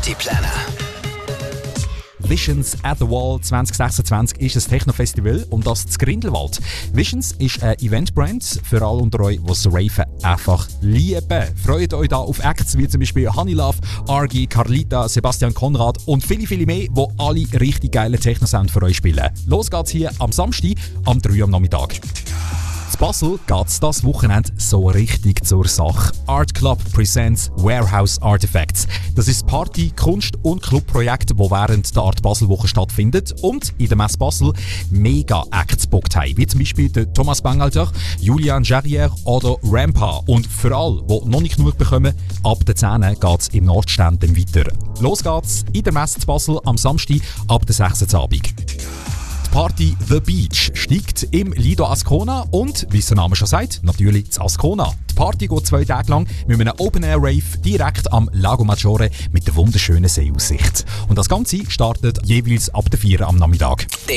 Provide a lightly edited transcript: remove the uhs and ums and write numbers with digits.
Partypläne. Visions at the Wall 2026 ist ein Techno-Festival und das zu Grindelwald. Visions ist eine Eventbrand für alle unter euch, die das Raven einfach lieben. Freut euch da auf Acts wie zum Beispiel Honeylove, Argy, Carlita, Sebastian Konrad und viele, viele mehr, die alle richtig geile Techno-Sound für euch spielen. Los geht's hier am Samstag, am 3 am Nachmittag. In Basel geht's das Wochenende so richtig zur Sache. Art Club presents Warehouse Artifacts. Das ist das Party-, Kunst- und Clubprojekt, das während der Art Basel-Woche stattfindet und in der Messe Basel Mega-Acts bookt haben, wie zum Beispiel der Thomas Bangalter, Julian Jarrier oder Rampa. Und für alle, die noch nicht genug bekommen, ab der 10 geht's im Nordstand dann weiter. Los geht's in der Messe Basel am Samstag ab der 6 Abend. Party The Beach steigt im Lido Ascona und, wie es der Name schon sagt, natürlich das Ascona. Die Party geht 2 Tage lang mit einem Open-Air-Rave direkt am Lago Maggiore mit der wunderschönen Seeaussicht. Und das Ganze startet jeweils ab der 4 am Nachmittag.